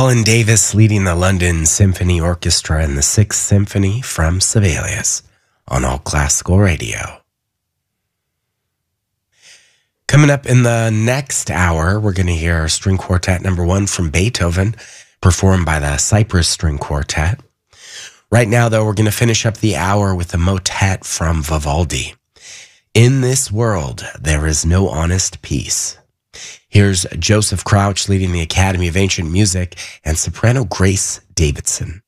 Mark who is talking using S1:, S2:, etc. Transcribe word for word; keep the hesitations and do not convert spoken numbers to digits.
S1: Colin Davis leading the London Symphony Orchestra in the Sixth Symphony from Sibelius on All Classical Radio. Coming up in the next hour, we're going to hear String Quartet number one from Beethoven, performed by the Cyprus String Quartet. Right now, though, we're going to finish up the hour with a motet from Vivaldi. In this world, there is no honest peace. Here's Joseph Crouch leading the Academy of Ancient Music and soprano Grace Davidson.